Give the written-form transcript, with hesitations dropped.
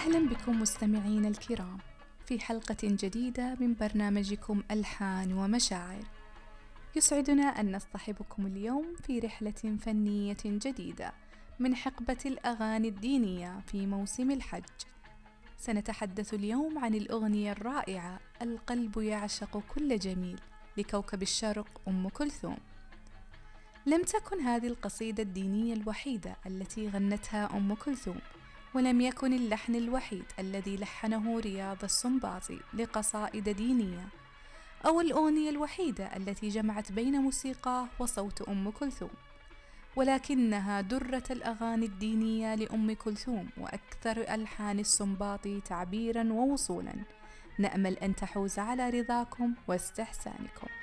أهلا بكم مستمعين الكرام في حلقة جديدة من برنامجكم ألحان ومشاعر. يسعدنا أن نصطحبكم اليوم في رحلة فنية جديدة من حقبة الأغاني الدينية في موسم الحج. سنتحدث اليوم عن الأغنية الرائعة القلب يعشق كل جميل لكوكب الشرق أم كلثوم. لم تكن هذه القصيدة الدينية الوحيدة التي غنتها أم كلثوم، ولم يكن اللحن الوحيد الذي لحنه رياض السنباطي لقصائد دينية، أو الأغنية الوحيدة التي جمعت بين موسيقى وصوت أم كلثوم، ولكنها درة الأغاني الدينية لأم كلثوم وأكثر ألحان السنباطي تعبيراً ووصولاً. نأمل أن تحوز على رضاكم واستحسانكم.